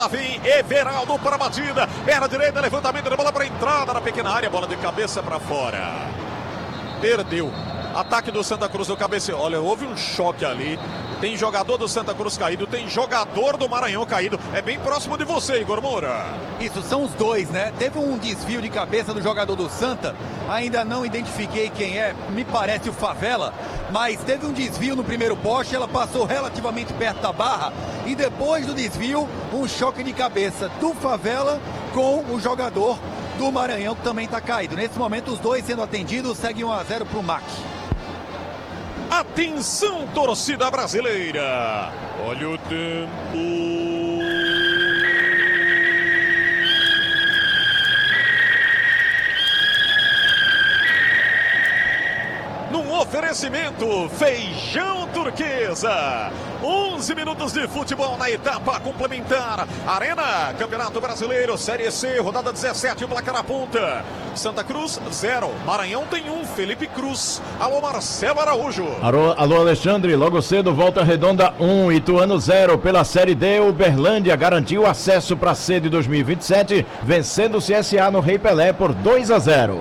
Vem Everaldo para a batida, perna direita, levantamento de bola para a entrada na pequena área, bola de cabeça para fora. Perdeu. Ataque do Santa Cruz no cabeceio. Olha, houve um choque ali. Tem jogador do Santa Cruz caído, tem jogador do Maranhão caído. É bem próximo de você, Igor Moura. Isso, são os dois, né? Teve um desvio de cabeça do jogador do Santa. Ainda não identifiquei quem é, me parece o Favela. Mas teve um desvio no primeiro poste, ela passou relativamente perto da barra. E depois do desvio, um choque de cabeça do Favela com o jogador do Maranhão, que também está caído. Nesse momento, os dois sendo atendidos, segue 1-0 para o MAC. Atenção, torcida brasileira. Olha o tempo. Num oferecimento, Feijão Turquesa. 11 minutos de futebol na etapa complementar. Arena, Campeonato Brasileiro, Série C, rodada 17, o placar aponta. Santa Cruz, 0. Maranhão tem 1, Felipe Cruz. Alô, Marcelo Araújo. Alô, Alexandre. Logo cedo, Volta Redonda 1, Ituano 0. Pela Série D, Uberlândia garantiu acesso para a C de 2027, vencendo o CSA no Rei Pelé por 2-0.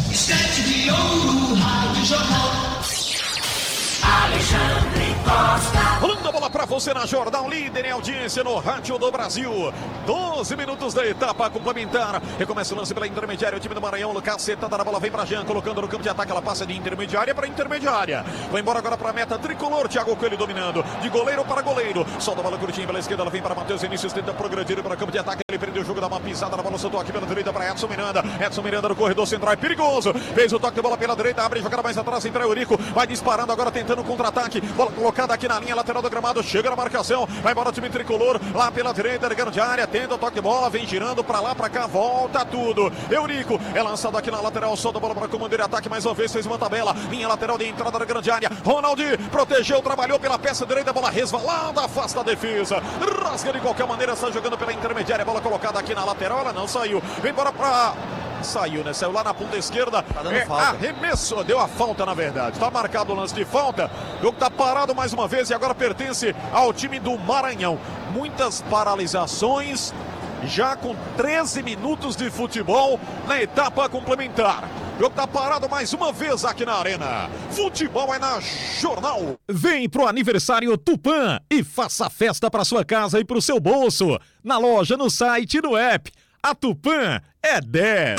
Alexandre Costa. Rolando a bola pra você na Jornal, líder em audiência no Rádio do Brasil. 12 minutos da etapa complementar. Recomeça o lance pela intermediária. O time do Maranhão, Lucas, setada na bola, vem pra Jean, colocando no campo de ataque. Ela passa de intermediária para intermediária. Vai embora agora pra meta tricolor. Thiago Coelho dominando. De goleiro para goleiro. Solta a bola curtinha pela esquerda. Ela vem para Matheus Vinícius. Tenta progredir para o campo de ataque. Ele perdeu o jogo, dá uma pisada na bola. Soltou aqui pela direita para Edson Miranda. Edson Miranda no corredor central. É perigoso. Fez o toque de bola pela direita. Abre jogada mais atrás. Entra Eurico. Vai disparando agora, tentando o contra-ataque. Bola colocada aqui na linha lateral do gramado. Chega na marcação. Vai embora o time tricolor. Lá pela direita, ligando de área. Tenta o toque de bola. Vem girando pra lá, pra cá. Volta tudo. Eurico é lançado aqui na lateral. Solta a bola para comandar ataque. Mais uma vez fez uma tabela. Linha lateral de entrada da grande área. Ronaldo protegeu, trabalhou pela peça direita. Bola resvalada. Afasta a defesa. Rasga de qualquer maneira. Está jogando pela intermediária. Bola colocada aqui na lateral. Ela não saiu. Vem embora pra... Saiu, né? Saiu lá na ponta esquerda. Tá dando falta. Arremesso, deu a falta, na verdade. Tá marcado o lance de falta. O jogo tá parado mais uma vez e agora pertence ao time do Maranhão. Muitas paralisações, já com 13 minutos de futebol na etapa complementar. O jogo tá parado mais uma vez aqui na Arena. Futebol é na Jornal. Vem pro aniversário Tupã e faça festa pra sua casa e pro seu bolso. Na loja, no site e no app. A Tupã é 10.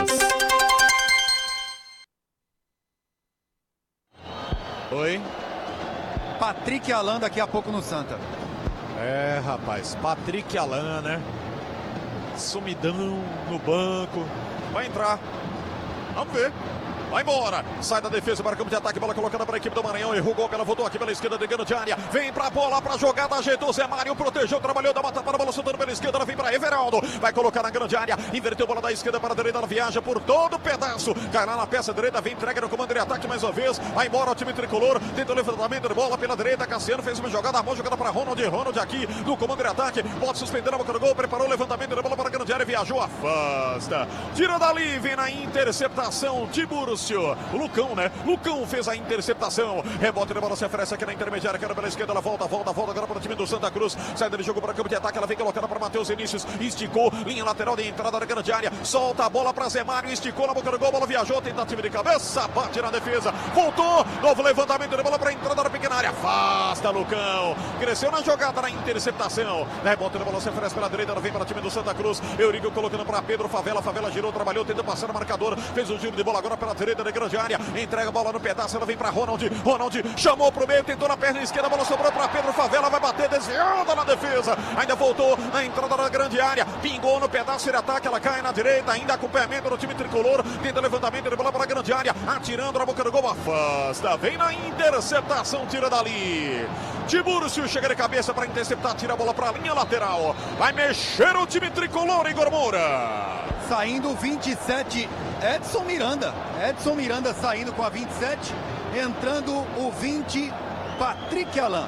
Oi? Patrick Alan daqui a pouco no Santa. É, rapaz, Patrick Alan, né? Sumidão no banco. Vai entrar. Vamos ver. Vai embora, sai da defesa para o campo de ataque, bola colocada para a equipe do Maranhão, errou o golpe, ela voltou aqui pela esquerda, ligando de área, vem para a bola, para a jogada, ajeitou Zé Mário, protegeu, trabalhou, dá uma tapa na bola, soltando pela esquerda, ela vem para Everaldo, vai colocar na grande área, inverteu a bola da esquerda para a direita, ela viaja por todo o pedaço, cai lá na peça direita, vem, entrega no comando de ataque mais uma vez, vai embora o time tricolor, tenta o levantamento de bola pela direita, Cassiano fez uma jogada, a mão jogada para Ronald aqui no comando de ataque, pode suspender a boca do gol, preparou o levantamento de bola para a grande área, viajou, afasta, tira dali, vem na interceptação, Tiburcio, o Lucão, né? Lucão fez a interceptação. Rebote de bola se oferece aqui na intermediária. Quero pela esquerda. Ela volta agora para o time do Santa Cruz. Saída de jogo para o campo de ataque. Ela vem colocando para Matheus Vinícius. Esticou. Linha lateral de entrada da grande área. Solta a bola para Zé Mário. Esticou na boca do gol. Bola viajou. Tentativa de cabeça. Bate na defesa. Voltou. Novo levantamento de bola para a entrada da pequena área. Afasta Lucão. Cresceu na jogada na interceptação. Rebote de bola se oferece pela direita. Ela vem para o time do Santa Cruz. Eurico colocando para Pedro Favela. Favela girou, trabalhou, tentou passar no marcador. Fez um giro de bola agora pela direita da grande área, entrega a bola no pedaço, ela vem para Ronald chamou pro meio, tentou na perna esquerda, a bola sobrou para Pedro Favela, vai bater, desviada na defesa, ainda voltou na entrada da grande área, pingou no pedaço de ataque, ela cai na direita, ainda acompanhamento do time tricolor, tenta levantamento de bola para a grande área, atirando na boca do gol, afasta, vem na interceptação, tira dali, Tiburcio chega de cabeça para interceptar, tira a bola para a linha lateral, vai mexer o time tricolor, Igor Moura. Saindo 27, Edson Miranda saindo com a 27, entrando o 20, Patrick Alan.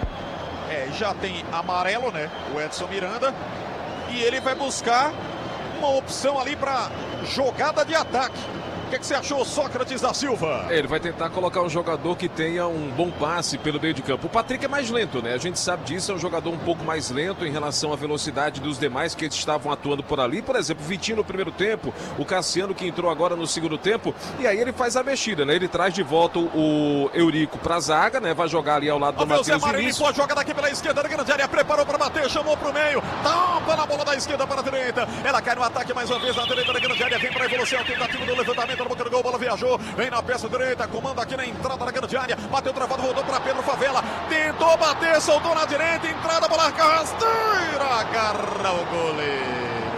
Já tem amarelo, né? O Edson Miranda. E ele vai buscar uma opção ali para jogada de ataque. O que você achou, Sócrates da Silva? Ele vai tentar colocar um jogador que tenha um bom passe pelo meio de campo. O Patrick é mais lento, né? A gente sabe disso, é um jogador um pouco mais lento em relação à velocidade dos demais que estavam atuando por ali. Por exemplo, o Vitinho no primeiro tempo, o Cassiano que entrou agora no segundo tempo. E aí ele faz a mexida, né? Ele traz de volta o Eurico pra zaga, né? Vai jogar ali ao lado do Matheus Vinícius. Limpou, joga daqui pela esquerda da grande área, preparou para bater, chamou pro meio, tapa na bola da esquerda para a direita. Ela cai no ataque mais uma vez na direita da grande área, vem para a evolução, tentativa do levantamento na boca do gol, bola viajou, vem na peça direita, comanda aqui na entrada da grande área, bateu travado, voltou para Pedro Favela, tentou bater, soltou na direita, entrada, bola rasteira, agarra o goleiro.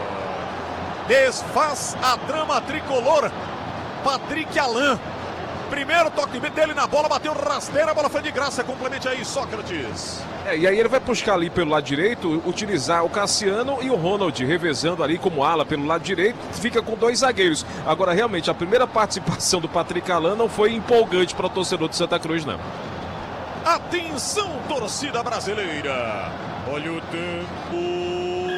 Desfaz a drama tricolor, Patrick Alan. Primeiro toque dele na bola, bateu rasteira, a bola foi de graça, complemente aí, Sócrates. E aí ele vai buscar ali pelo lado direito, utilizar o Cassiano e o Ronald, revezando ali como ala pelo lado direito, fica com 2 zagueiros. Agora, realmente, a primeira participação do Patrick Alan não foi empolgante para o torcedor de Santa Cruz, não. Atenção, torcida brasileira, olha o tempo.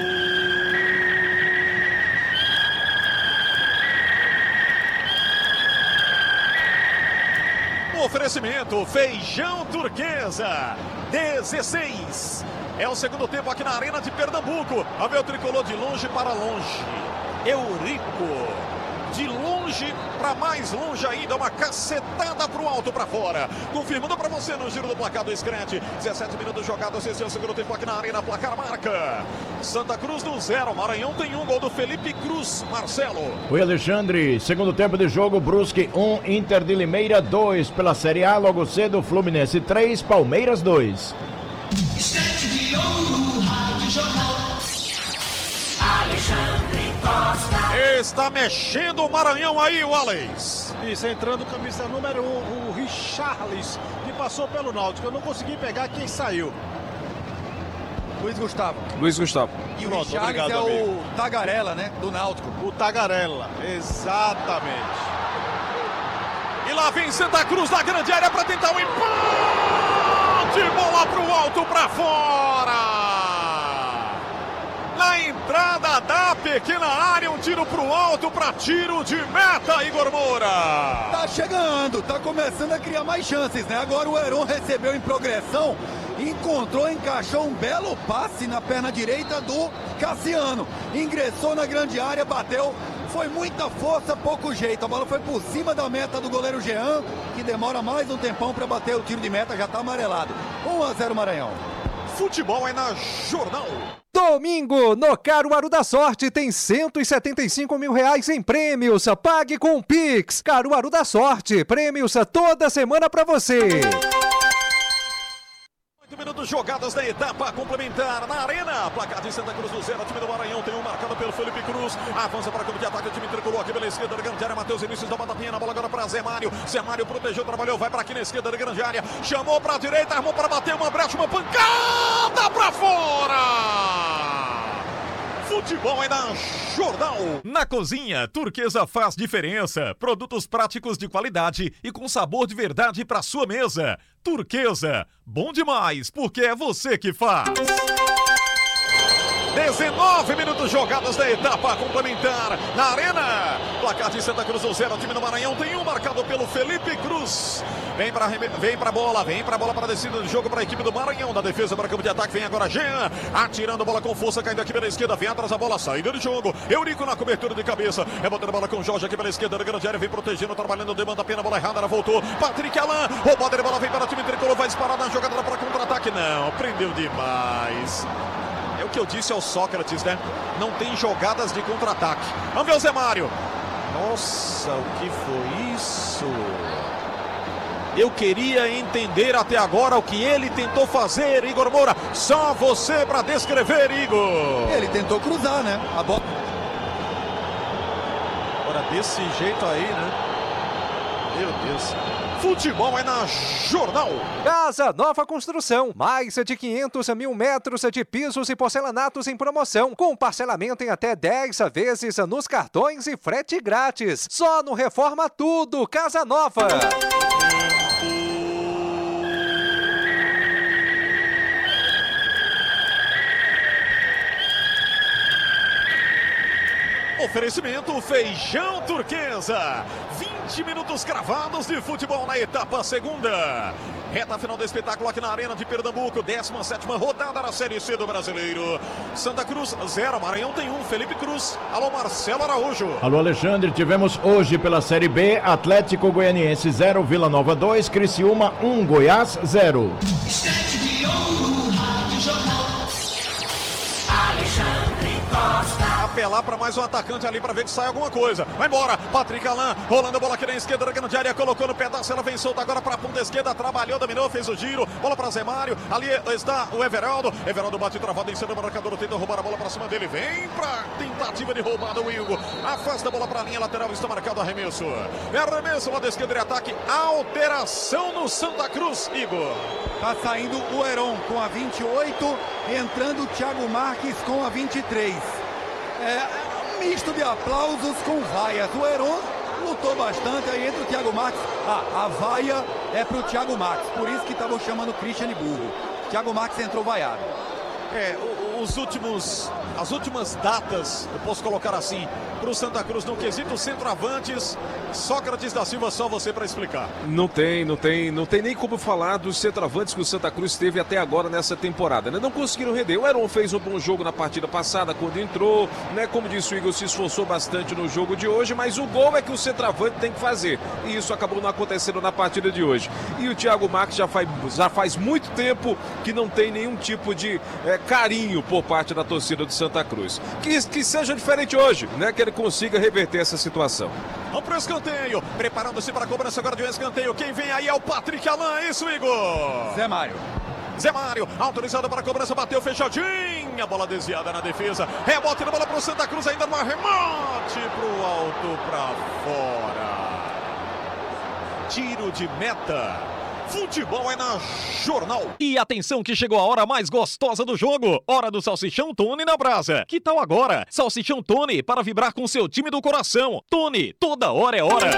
Oferecimento, feijão turquesa, 16. É o segundo tempo aqui na Arena de Pernambuco. A ver o tricolor de longe para longe. Eurico, de longe para mais longe ainda, uma cacetada pro alto para fora. Confirmando para você no giro do placar do Scratch. 17 minutos jogados, esse é o segundo tempo aqui na Arena. Placar marca Santa Cruz no 0, Maranhão tem 1, gol do Felipe Cruz, Marcelo. Oi, Alexandre, segundo tempo de jogo, Brusque 1, Inter de Limeira 2, pela Série A, logo cedo, Fluminense 3, Palmeiras 2. Estante de ouro, Rádio Jornal. Alexandre Costa. Está mexendo o Maranhão aí, o Alex. Isso, entrando camisa número 1, o Richarlis, que passou pelo Náutico. Eu não consegui pegar quem saiu. Luiz Gustavo. E o Pronto, Richarlis obrigado, é amigo. o Tagarela, né? Do Náutico. O Tagarela, exatamente. E lá vem Santa Cruz na grande área para tentar o empate. Bola pro alto, para fora. Na entrada da pequena área, um tiro pro alto para tiro de meta, Igor Moura. Tá chegando, tá começando a criar mais chances, né? Agora o Heron recebeu em progressão, encontrou, encaixou um belo passe na perna direita do Cassiano. Ingressou na grande área, bateu. Foi muita força, pouco jeito. A bola foi por cima da meta do goleiro Jean, que demora mais um tempão para bater o tiro de meta, já tá amarelado. 1-0 Maranhão. Futebol é na Jornal. Domingo, no Caruaru da Sorte, tem 175 mil reais em prêmios. Pague com Pix. Caruaru da Sorte, prêmios toda semana pra você. 8 minutos jogados da etapa complementar na Arena. Placar de Santa Cruz do 0, o time do Maranhão tem um marcado pelo Felipe Cruz. Avança para o campo de ataque, o time tricolor aqui pela esquerda da grande área. Matheus Vinícius da Batapinha, na bola agora para Zé Mário. Zé Mário protegeu, trabalhou, vai para aqui na esquerda da grande área. Chamou para a direita, armou para bater uma brecha, uma pancada para fora. Futebol é na Jornal. Na cozinha, Turquesa faz diferença. Produtos práticos de qualidade e com sabor de verdade para sua mesa. Turquesa, bom demais, porque é você que faz. 19 minutos jogados da etapa complementar na Arena. Placar de Santa Cruz do 0, o time do Maranhão tem um marcado pelo Felipe Cruz. Vem pra bola para a descida do jogo para a equipe do Maranhão. Da defesa para o campo de ataque, vem agora Jean, atirando a bola com força, caindo aqui pela esquerda, vem atrás a bola, saída de jogo. Eurico na cobertura de cabeça, rebotando a bola com Jorge aqui pela esquerda da grande área, vem protegendo, trabalhando, demanda a pena, bola errada, ela voltou. Patrick Alan, roubada de bola, vem para o time tricolor, vai disparar na jogada para contra-ataque. Não, prendeu demais. É o que eu disse ao Sócrates, né? Não tem jogadas de contra-ataque. Vamos ver o Zé Mário. Nossa, o que foi isso? Eu queria entender até agora o que ele tentou fazer, Igor Moura. Só você para descrever, Igor. Ele tentou cruzar, né? A bola. Agora desse jeito aí, né? Meu Deus. Futebol é na Jornal. Casa Nova Construção, mais de 500 mil metros de pisos e porcelanatos em promoção, com parcelamento em até 10 vezes nos cartões e frete grátis. Só no Reforma Tudo, Casa Nova. Oferecimento Feijão Turquesa. 20 minutos cravados de futebol na etapa segunda. Reta final do espetáculo aqui na Arena de Pernambuco. 17ª rodada da Série C do Brasileiro. Santa Cruz 0, Maranhão tem 1. Felipe Cruz. Alô, Marcelo Araújo. Alô, Alexandre. Tivemos hoje pela Série B, Atlético Goianiense 0, Vila Nova 2, Criciúma 1, Goiás 0. Estete de ouro, Rádio Jornal. Alexandre Costa. Apelar para mais um atacante ali para ver que sai alguma coisa. Vai embora, Patrick Alain, rolando a bola aqui na esquerda, da grande área, colocou no pedaço, ela vem solta agora para a ponta esquerda, trabalhou, dominou, fez o giro, bola para Zé Mário, ali está o Everaldo bate travado em cima do marcador, tenta roubar a bola para cima dele, vem para tentativa de roubada o Igor, afasta a bola para a linha lateral, está marcado arremesso, lado esquerdo de ataque, alteração no Santa Cruz, Igor. Tá saindo o Heron com a 28, entrando o Thiago Marques com a 23. Um misto de aplausos com vaias. O Heron lutou bastante, aí entra o Thiago Marques. A vaia é pro Thiago Marques, por isso que estavam chamando Christian burro. Thiago Marques entrou vaiado. As últimas datas, eu posso colocar assim, para o Santa Cruz no quesito centroavantes, Sócrates da Silva, só você para explicar. Não tem nem como falar dos centroavantes que o Santa Cruz teve até agora nessa temporada, né? Não conseguiram render. O Heron fez um bom jogo na partida passada quando entrou, né? Como disse o Igor, se esforçou bastante no jogo de hoje, mas o gol é que o centroavante tem que fazer, e isso acabou não acontecendo na partida de hoje. E o Thiago Marques já faz muito tempo que não tem nenhum tipo de carinho por parte da torcida do Santa Cruz. Que seja diferente hoje, né? Que ele consiga reverter essa situação. Vamos para o escanteio, preparando-se para a cobrança agora de um escanteio. Quem vem aí é o Patrick Alain, isso, Igor. Zé Mário, autorizado para a cobrança, bateu fechadinha, bola desviada na defesa, rebote da bola para o Santa Cruz, ainda no arremate para o alto, para fora. Tiro de meta. Futebol é na Jornal. E atenção que chegou a hora mais gostosa do jogo. Hora do Salsichão Tony na brasa. Que tal agora? Salsichão Tony para vibrar com seu time do coração. Tony, toda hora é hora.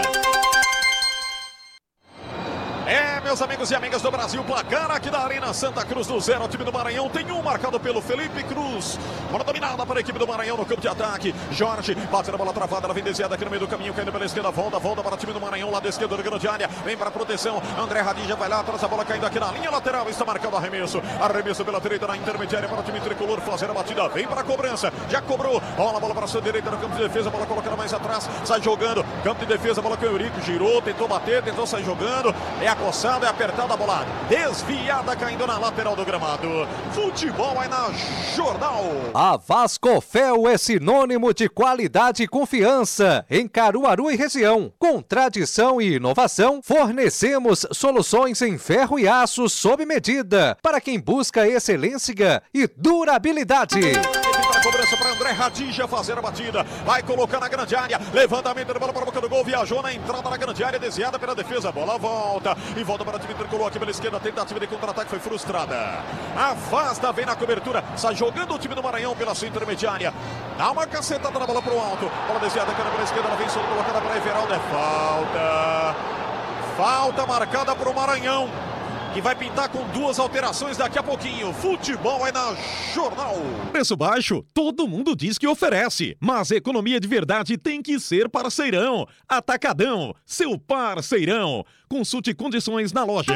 Meus amigos e amigas do Brasil, placar aqui da Arena Santa Cruz do 0, o time do Maranhão tem 1 marcado pelo Felipe Cruz. Bola dominada para a equipe do Maranhão no campo de ataque. Jorge bate na bola travada, ela vem desviada aqui no meio do caminho, caindo pela esquerda, volta para o time do Maranhão, lado esquerdo da grande área, vem para a proteção. André Radija vai lá, traz a bola caindo aqui na linha lateral, está marcado arremesso pela direita na intermediária para o time tricolor fazer a batida, vem para a cobrança, já cobrou, rola a bola para a sua direita no campo de defesa, bola colocada mais atrás, sai jogando, campo de defesa, bola com o Eurico, girou, tentou bater, tentou sair jogando, é acossado, é apertada a bola, desviada, caindo na lateral do gramado. Futebol é na Jornal. A Vascofel é sinônimo de qualidade e confiança em Caruaru e região. Com tradição e inovação, fornecemos soluções em ferro e aço sob medida para quem busca excelência e durabilidade. Cobrança para André Radija fazer a batida, vai colocar na grande área, levantamento da bola para a boca do gol, viajou na entrada na grande área, desviada pela defesa, bola volta e volta para o time tricolor aqui pela esquerda, tentativa de contra-ataque foi frustrada, afasta, vem na cobertura, sai jogando o time do Maranhão pela sua intermediária, dá uma cacetada na bola para o alto, bola desviada pela esquerda, ela vem solta, colocada para Everaldo, é falta marcada para o Maranhão, que vai pintar com 2 alterações daqui a pouquinho. Futebol é na Jornal. Preço baixo, todo mundo diz que oferece, mas economia de verdade tem que ser parceirão. Atacadão, seu parceirão. Consulte condições na loja.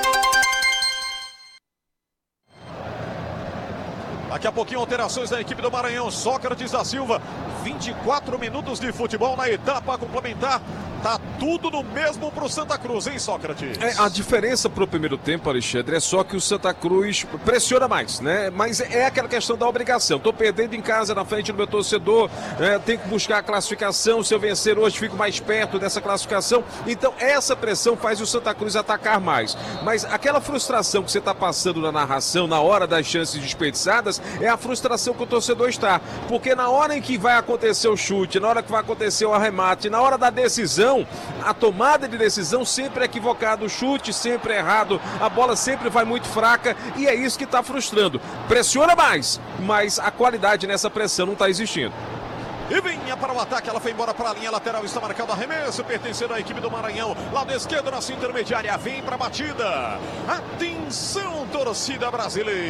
Daqui a pouquinho alterações da equipe do Maranhão. Sócrates da Silva, 24 minutos de futebol na etapa complementar. Tá tudo no mesmo pro Santa Cruz, hein, Sócrates? A diferença pro primeiro tempo, Alexandre, é só que o Santa Cruz pressiona mais, né? Mas é aquela questão da obrigação. Tô perdendo em casa na frente do meu torcedor, tenho que buscar a classificação. Se eu vencer hoje, fico mais perto dessa classificação. Então, essa pressão faz o Santa Cruz atacar mais. Mas aquela frustração que você tá passando na narração, na hora das chances desperdiçadas, é a frustração que o torcedor está. Porque na hora em que vai acontecer o chute, na hora que vai acontecer o arremate, na hora da decisão, a tomada de decisão sempre é equivocada, o chute sempre é errado, a bola sempre vai muito fraca e é isso que está frustrando. Pressiona mais, mas a qualidade nessa pressão não está existindo. E vinha para o ataque, ela foi embora para a linha lateral, está marcado arremesso, pertencendo à equipe do Maranhão, lado esquerdo na sua intermediária, vem para a batida. Atenção, torcida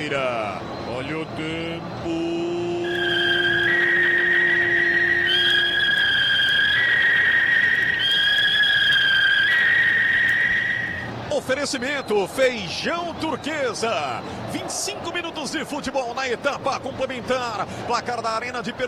brasileira, olha o tempo. Oferecimento Feijão Turquesa. 25 minutos de futebol na etapa complementar. Placar da Arena de Pernambuco.